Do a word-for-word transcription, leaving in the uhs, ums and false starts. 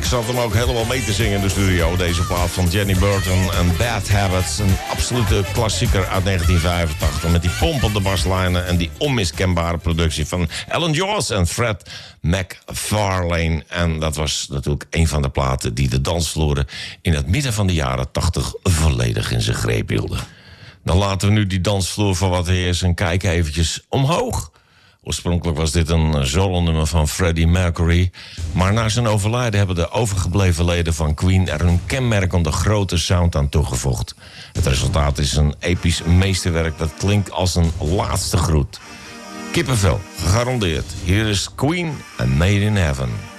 zat hem ook helemaal mee te zingen in de studio. Deze plaat van Jenny Burton en Bad Habits. Een absolute klassieker uit negentien vijfentachtig. Met die pompende baslijnen en die onmiskenbare productie van Alan Joss en Fred MacFarlane. En dat was natuurlijk een van de platen die de dansvloeren in het midden van de jaren tachtig volledig in zijn greep hielden. Dan laten we nu die dansvloer van wat hij is en kijken eventjes omhoog. Oorspronkelijk was dit een solo-nummer van Freddie Mercury. Maar na zijn overlijden hebben de overgebleven leden van Queen er hun kenmerkende grote sound aan toegevoegd. Het resultaat is een episch meesterwerk dat klinkt als een laatste groet. Kippenvel, gegarandeerd. Hier is Queen en Made in Heaven.